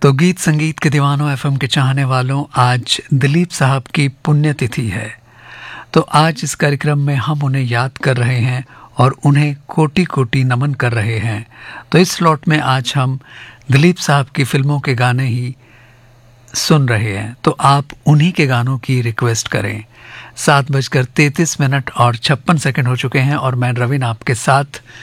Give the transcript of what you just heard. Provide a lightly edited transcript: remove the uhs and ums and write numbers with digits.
तो गीत संगीत के दीवानों एफएम के चाहने वालों, आज दिलीप साहब की पुण्यतिथि है। तो आज इस कार्यक्रम में हम उन्हें याद कर रहे हैं और उन्हें कोटि कोटि नमन कर रहे हैं। तो इस स्लॉट में आज हम दिलीप साहब की फिल्मों के गाने ही सुन रहे हैं। तो आप उन्हीं के गानों की रिक्वेस्ट करें। 7:33 और 56 सेकंड हो चुके हैं और मैं रवीन आपके साथ